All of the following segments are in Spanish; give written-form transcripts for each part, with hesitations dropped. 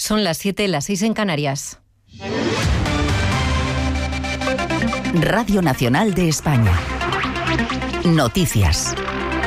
Son las 7, las 6 en Canarias. Radio Nacional de España. Noticias.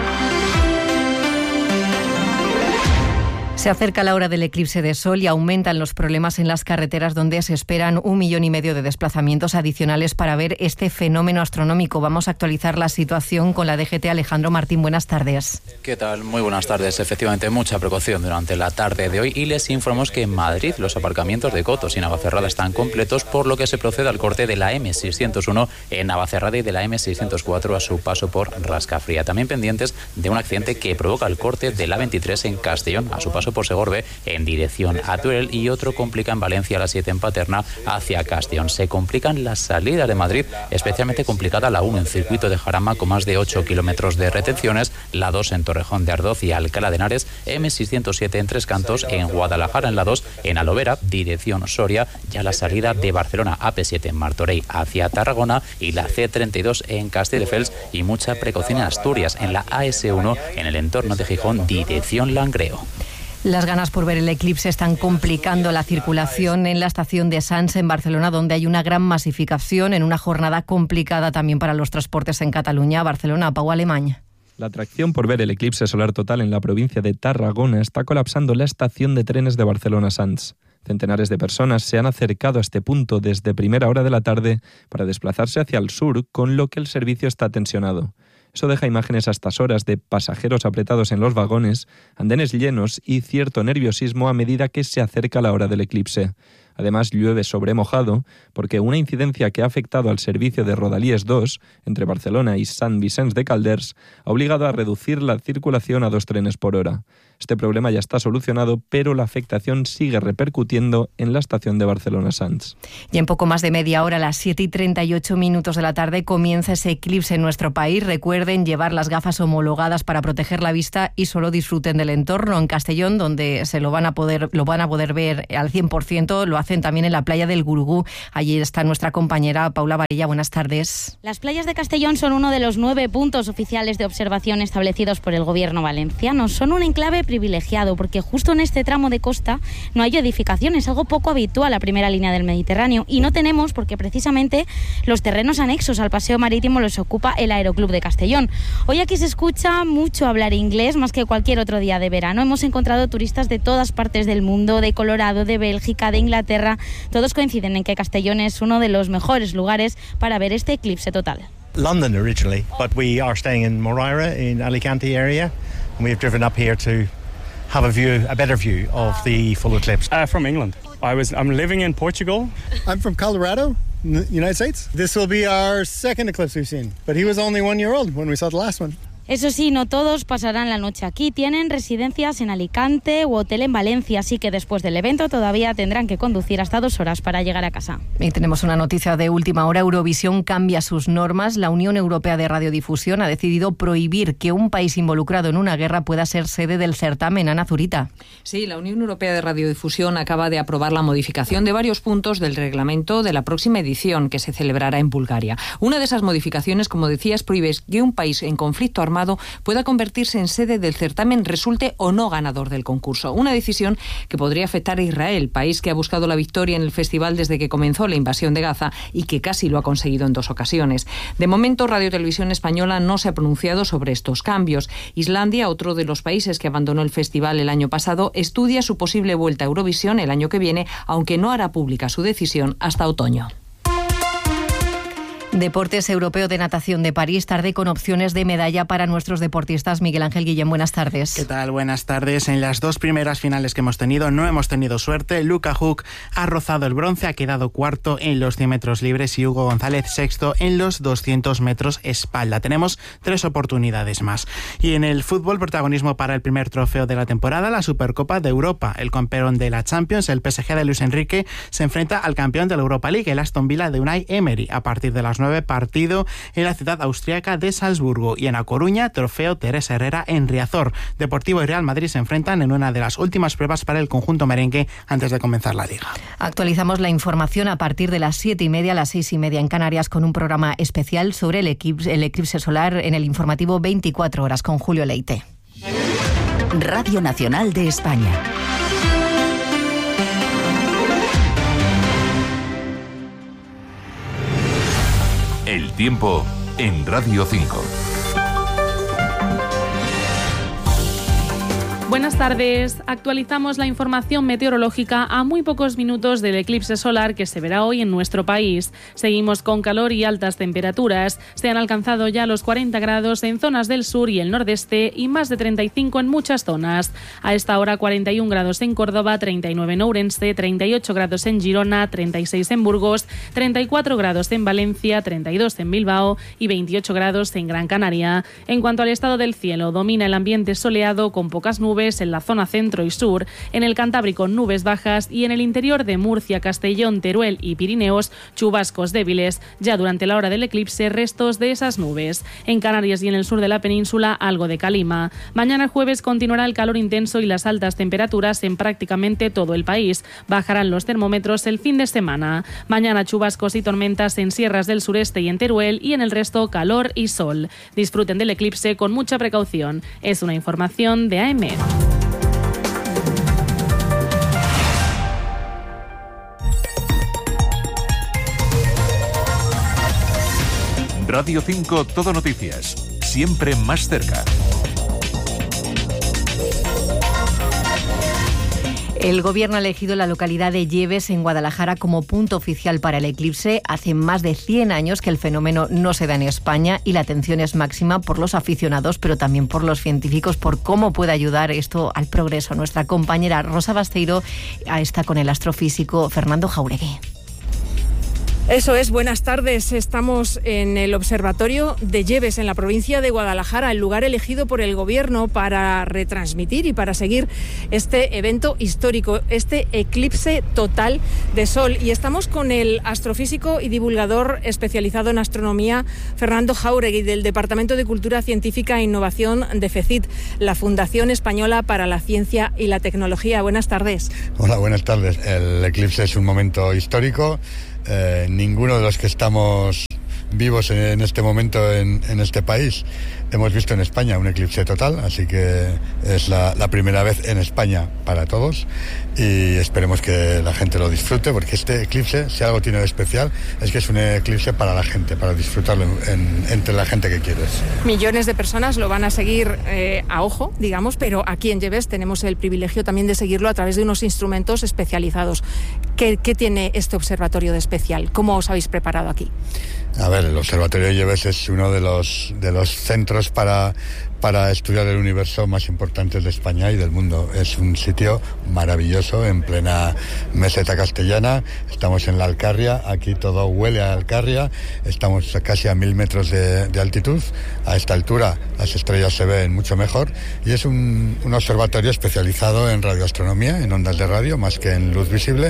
Se acerca la hora del eclipse de sol y aumentan los problemas en las carreteras, donde se esperan 1,5 millones de desplazamientos adicionales para ver este fenómeno astronómico. Vamos a actualizar la situación con la DGT. Alejandro Martín, buenas tardes. ¿Qué tal? Muy buenas tardes. Efectivamente, mucha precaución durante la tarde de hoy y les informamos que en Madrid los aparcamientos de Cotos y Navacerrada están completos, por lo que se procede al corte de la M601 en Navacerrada y de la M604 a su paso por Rascafría. También pendientes de un accidente que provoca el corte de la 23 en Castellón a su paso por Segorbe en dirección a Teruel, y otro complica en Valencia a la 7 en Paterna hacia Castellón. Se complican las salidas de Madrid, especialmente complicada la 1 en circuito de Jarama con más de 8 kilómetros de retenciones, la 2 en Torrejón de Ardoz y Alcalá de Henares, M607 en Tres Cantos, en Guadalajara en la 2 en Alovera, dirección Soria, ya la salida de Barcelona AP7 en Martorell hacia Tarragona y la C32 en Castelldefels, y mucha precaución en Asturias en la AS1 en el entorno de Gijón, dirección Langreo. Las ganas por ver el eclipse están complicando la circulación en la estación de Sants en Barcelona, donde hay una gran masificación en una jornada complicada también para los transportes en Cataluña. Barcelona, Pau Alemany. La atracción por ver el eclipse solar total en la provincia de Tarragona está colapsando la estación de trenes de Barcelona-Sants. Centenares de personas se han acercado a este punto desde primera hora de la tarde para desplazarse hacia el sur, con lo que el servicio está tensionado. Eso deja imágenes a estas horas de pasajeros apretados en los vagones, andenes llenos y cierto nerviosismo a medida que se acerca la hora del eclipse. Además, llueve sobre mojado porque una incidencia que ha afectado al servicio de Rodalies 2 entre Barcelona y Sant Vicenç de Calders ha obligado a reducir la circulación a 2 trenes por hora. Este problema ya está solucionado, pero la afectación sigue repercutiendo en la estación de Barcelona-Sants. Y en poco más de media hora, a las 7:38 de la tarde, comienza ese eclipse en nuestro país. Recuerden llevar las gafas homologadas para proteger la vista y solo disfruten del entorno. En Castellón, donde lo van a poder ver al 100%, lo hacen también en la playa del Gurugú. Allí está nuestra compañera Paula Varilla. Buenas tardes. Las playas de Castellón son uno de los 9 puntos oficiales de observación establecidos por el gobierno valenciano. Son un enclave privilegiado porque justo en este tramo de costa no hay edificaciones, algo poco habitual a primera línea del Mediterráneo, y no tenemos porque precisamente los terrenos anexos al paseo marítimo los ocupa el Aeroclub de Castellón. Hoy aquí se escucha mucho hablar inglés, más que cualquier otro día de verano. Hemos encontrado turistas de todas partes del mundo, de Colorado, de Bélgica, de Inglaterra. Todos coinciden en que Castellón es uno de los mejores lugares para ver este eclipse total. London originally, but we are staying in Moraira in Alicante area, and we've driven up here to have a better view of the full eclipse. From England. I'm living in Portugal. I'm from Colorado, in the United States. This will be our second eclipse we've seen, but he was only 1 year old when we saw the last one. Eso sí, no todos pasarán la noche aquí. Tienen residencias en Alicante u hotel en Valencia, así que después del evento todavía tendrán que conducir hasta 2 horas para llegar a casa. Y tenemos una noticia de última hora. Eurovisión cambia sus normas. La Unión Europea de Radiodifusión ha decidido prohibir que un país involucrado en una guerra pueda ser sede del certamen. Ana Zurita. Sí, la Unión Europea de Radiodifusión acaba de aprobar la modificación de varios puntos del reglamento de la próxima edición, que se celebrará en Bulgaria. Una de esas modificaciones, como decías, prohíbe que un país en conflicto armado pueda convertirse en sede del certamen, resulte o no ganador del concurso. Una decisión que podría afectar a Israel, país que ha buscado la victoria en el festival desde que comenzó la invasión de Gaza y que casi lo ha conseguido en 2 ocasiones. De momento, Radio Televisión Española no se ha pronunciado sobre estos cambios. Islandia, otro de los países que abandonó el festival el año pasado, estudia su posible vuelta a Eurovisión el año que viene, aunque no hará pública su decisión hasta otoño. Deportes Europeo de Natación de París, tarde con opciones de medalla para nuestros deportistas. Miguel Ángel Guillén, buenas tardes. ¿Qué tal? Buenas tardes. En las 2 primeras finales que hemos tenido no hemos tenido suerte. Luca Huck ha rozado el bronce, ha quedado cuarto en los 100 metros libres y Hugo González sexto en los 200 metros espalda. Tenemos 3 oportunidades más. Y en el fútbol, protagonismo para el primer trofeo de la temporada, la Supercopa de Europa. El campeón de la Champions, el PSG de Luis Enrique, se enfrenta al campeón de la Europa League, el Aston Villa de Unai Emery, a partir de las 9, partido en la ciudad austriaca de Salzburgo. Y en A Coruña, trofeo Teresa Herrera en Riazor. Deportivo y Real Madrid se enfrentan en una de las últimas pruebas para el conjunto merengue antes de comenzar la liga. Actualizamos la información a partir de las 7:30, a las 6:30 en Canarias, con un programa especial sobre el eclipse solar en el informativo 24 horas con Julio Leite. Radio Nacional de España. El tiempo en Radio 5. Buenas tardes. Actualizamos la información meteorológica a muy pocos minutos del eclipse solar que se verá hoy en nuestro país. Seguimos con calor y altas temperaturas. Se han alcanzado ya los 40 grados en zonas del sur y el nordeste y más de 35 en muchas zonas. A esta hora 41 grados en Córdoba, 39 en Ourense, 38 grados en Girona, 36 en Burgos, 34 grados en Valencia, 32 en Bilbao y 28 grados en Gran Canaria. En cuanto al estado del cielo, domina el ambiente soleado con pocas nubes en la zona centro y sur, en el Cantábrico nubes bajas y en el interior de Murcia, Castellón, Teruel y Pirineos chubascos débiles. Ya durante la hora del eclipse restos de esas nubes. En Canarias y en el sur de la península algo de calima. Mañana jueves continuará el calor intenso y las altas temperaturas en prácticamente todo el país. Bajarán los termómetros el fin de semana. Mañana chubascos y tormentas en sierras del sureste y en Teruel y en el resto calor y sol. Disfruten del eclipse con mucha precaución. Es una información de AM. Radio 5 Todo Noticias. Siempre más cerca. El Gobierno ha elegido la localidad de Lleves, en Guadalajara, como punto oficial para el eclipse. Hace más de 100 años que el fenómeno no se da en España y la atención es máxima por los aficionados, pero también por los científicos, por cómo puede ayudar esto al progreso. Nuestra compañera Rosa Basteiro está con el astrofísico Fernando Jauregui. Eso es, buenas tardes. Estamos en el Observatorio de Lleves, en la provincia de Guadalajara, el lugar elegido por el Gobierno para retransmitir y para seguir este evento histórico, este eclipse total de sol. Y estamos con el astrofísico y divulgador especializado en astronomía, Fernando Jauregui, del Departamento de Cultura Científica e Innovación de FECIT, la Fundación Española para la Ciencia y la Tecnología. Buenas tardes. Hola, buenas tardes. El eclipse es un momento histórico. Ninguno de los que estamos vivos en este momento en este país hemos visto en España un eclipse total, así que es la primera vez en España para todos y esperemos que la gente lo disfrute, porque este eclipse, si algo tiene de especial, es que es un eclipse para la gente, para disfrutarlo entre la gente que quieres. Millones de personas lo van a seguir a ojo, digamos, pero aquí en Lleves tenemos el privilegio también de seguirlo a través de unos instrumentos especializados. ¿Qué tiene este observatorio de especial? ¿Cómo os habéis preparado aquí? A ver, el Observatorio de Lleves es uno de los centros para estudiar el universo más importantes de España y del mundo. Es un sitio maravilloso en plena meseta castellana. Estamos en la Alcarria, aquí todo huele a Alcarria. Estamos casi a 1000 metros de altitud. A esta altura las estrellas se ven mucho mejor y es un observatorio especializado en radioastronomía, en ondas de radio, más que en luz visible,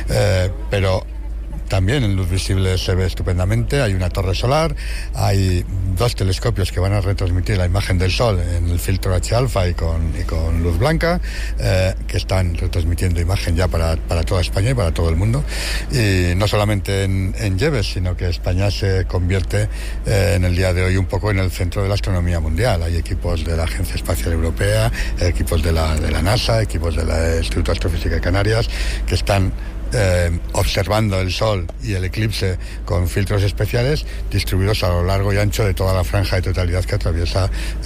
pero también en luz visible se ve estupendamente. Hay una torre solar, hay 2 telescopios que van a retransmitir la imagen del Sol en el filtro H-alfa y con luz blanca, que están retransmitiendo imagen ya para toda España y para todo el mundo. Y no solamente en Lleves, sino que España se convierte en el día de hoy un poco en el centro de la astronomía mundial. Hay equipos de la Agencia Espacial Europea, equipos de la NASA, equipos del Instituto de Astrofísica de Canarias, que están observando el Sol y el eclipse con filtros especiales distribuidos a lo largo y ancho de toda la franja de totalidad que atraviesa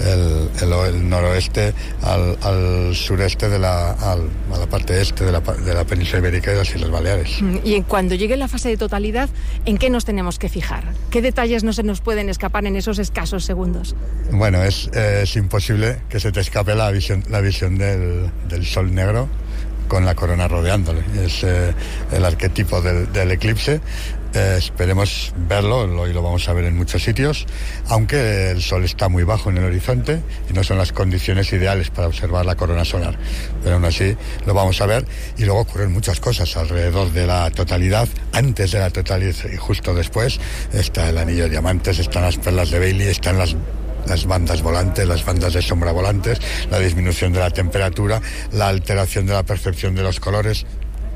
el noroeste al sureste a la parte este de la península ibérica y de las Islas Baleares. Y cuando llegue la fase de totalidad, ¿en qué nos tenemos que fijar? ¿Qué detalles no se nos pueden escapar en esos escasos segundos? Bueno, es imposible que se te escape la visión del Sol negro con la corona rodeándole. Es el arquetipo del eclipse. Esperemos verlo, y lo vamos a ver en muchos sitios, aunque el Sol está muy bajo en el horizonte y no son las condiciones ideales para observar la corona solar, pero aún así lo vamos a ver. Y luego ocurren muchas cosas alrededor de la totalidad, antes de la totalidad y justo después. Está el anillo de diamantes, están las perlas de Bailey, están las bandas volantes, las bandas de sombra volantes, la disminución de la temperatura, la alteración de la percepción de los colores.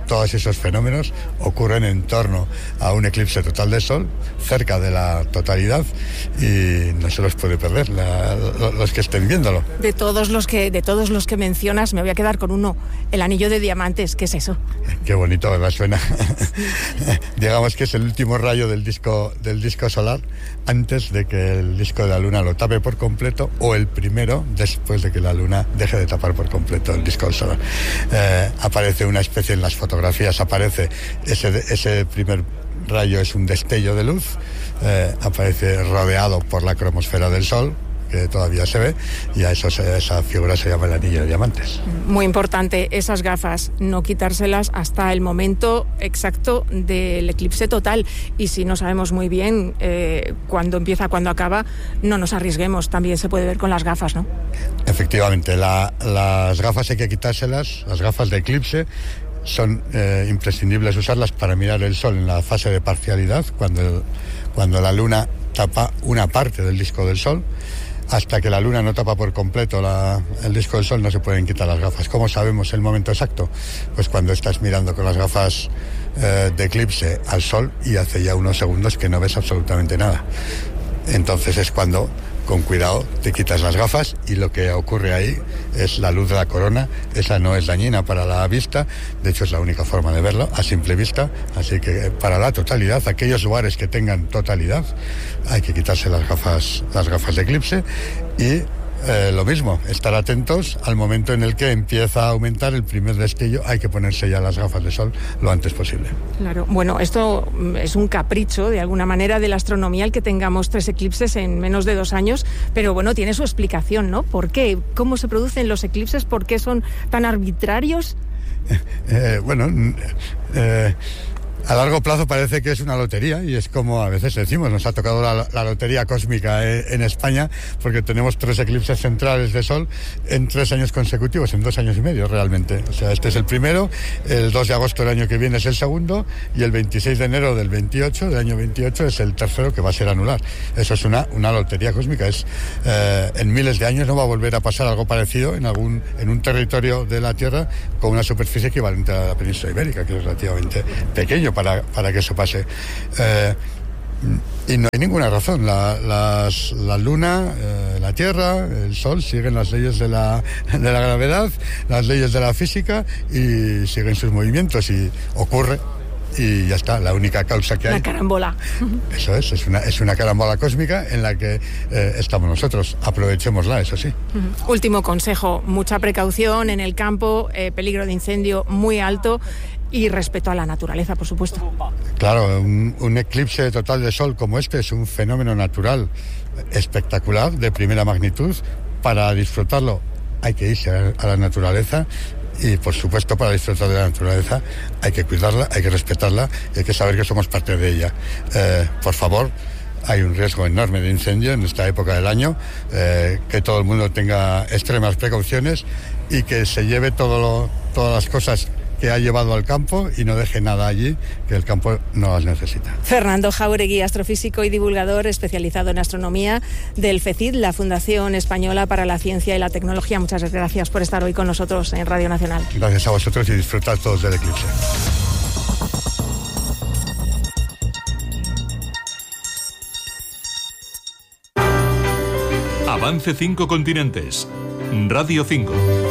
todos esos fenómenos ocurren en torno a un eclipse total de Sol, cerca de la totalidad, y no se los puede perder los que estén viéndolo. De todos los que mencionas, me voy a quedar con uno, el anillo de diamantes. ¿Qué es eso? Qué bonito, ¿verdad? Suena. Digamos que es el último rayo del disco solar antes de que el disco de la Luna lo tape por completo, o el primero después de que la Luna deje de tapar por completo el disco solar. Aparece una especie, en las fotografías aparece ese primer rayo, es un destello de luz, aparece rodeado por la cromosfera del Sol, que todavía se ve, y a esa figura se llama el anillo de diamantes. Muy importante, esas gafas, no quitárselas hasta el momento exacto del eclipse total, y si no sabemos muy bien cuándo empieza, cuándo acaba, no nos arriesguemos, también se puede ver con las gafas, ¿no? Efectivamente, las gafas hay que quitárselas, las gafas de eclipse son imprescindibles usarlas para mirar el Sol en la fase de parcialidad, cuando la Luna tapa una parte del disco del Sol. Hasta que la Luna no tapa por completo el disco del Sol no se pueden quitar las gafas. ¿Cómo sabemos el momento exacto? Pues cuando estás mirando con las gafas de eclipse al Sol y hace ya unos segundos que no ves absolutamente nada. Entonces es cuando, con cuidado, te quitas las gafas, y lo que ocurre ahí es la luz de la corona. Esa no es dañina para la vista, de hecho es la única forma de verlo a simple vista, así que para la totalidad, aquellos lugares que tengan totalidad, hay que quitarse las gafas de eclipse, y lo mismo, estar atentos al momento en el que empieza a aumentar el primer destello. Hay que ponerse ya las gafas de sol lo antes posible. Claro, bueno, esto es un capricho de alguna manera de la astronomía, el que tengamos 3 eclipses en menos de 2 años, pero bueno, tiene su explicación, ¿no? ¿Por qué? ¿Cómo se producen los eclipses? ¿Por qué son tan arbitrarios? A largo plazo parece que es una lotería, y es como a veces decimos, nos ha tocado la lotería cósmica en España, porque tenemos 3 eclipses centrales de Sol en 3 años consecutivos, en 2 años y medio realmente. O sea, este es el primero, el 2 de agosto del año que viene es el segundo, y el 26 de enero del año 28 es el tercero, que va a ser anular. Eso es una lotería cósmica. En miles de años no va a volver a pasar algo parecido en un territorio de la Tierra con una superficie equivalente a la península ibérica, que es relativamente pequeño para que eso pase. Y no hay ninguna razón. La Luna, la Tierra, el Sol siguen las leyes de la gravedad, las leyes de la física, y siguen sus movimientos, y ocurre. Y ya está, la única causa que hay... La carambola. Eso es una carambola cósmica en la que estamos nosotros. Aprovechémosla, eso sí. Último consejo, mucha precaución en el campo, peligro de incendio muy alto, y respeto a la naturaleza, por supuesto. Claro, un eclipse total de Sol como este es un fenómeno natural espectacular, de primera magnitud. Para disfrutarlo hay que irse a la naturaleza. Y, por supuesto, para disfrutar de la naturaleza hay que cuidarla, hay que respetarla, y hay que saber que somos parte de ella. Por favor, hay un riesgo enorme de incendio en esta época del año, que todo el mundo tenga extremas precauciones, y que se lleve todas las cosas que ha llevado al campo, y no deje nada allí, que el campo no las necesita. Fernando Jáuregui, astrofísico y divulgador especializado en astronomía del FECIT, la Fundación Española para la Ciencia y la Tecnología. Muchas gracias por estar hoy con nosotros en Radio Nacional. Gracias a vosotros, y disfrutad todos del eclipse. Avance 5 continentes. Radio 5.